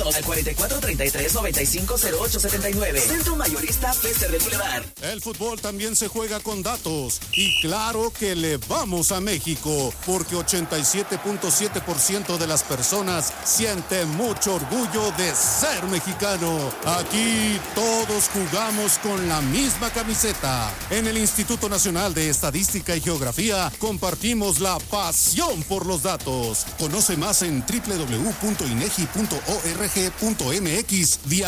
datos al 4433-950879. Centro Mayorista Pester del Boulevard. El fútbol también se juega con datos. Y claro que le vamos a México, porque 87.7% de las personas siente mucho orgullo de ser mexicano. Aquí todos jugamos con la misma camiseta. En el Instituto Nacional de Estadística y Geografía compartimos la pasión por los datos. Conoce más en www.inegi.org.mx.